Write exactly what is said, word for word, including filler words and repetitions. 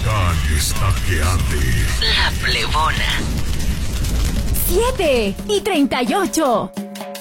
volcán está que arde. La Plebona. Siete y treinta y ocho.